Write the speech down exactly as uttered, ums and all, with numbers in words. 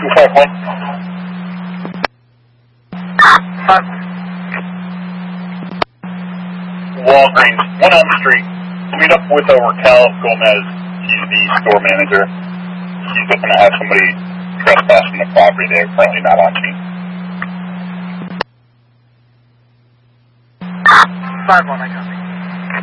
five one. Five. Walgreens, one Elm Street. Meet up with uh, Raquel Gomez. He's the store manager. He's looking to have somebody trespassing the property. They're currently not on scene. Five one, I copy.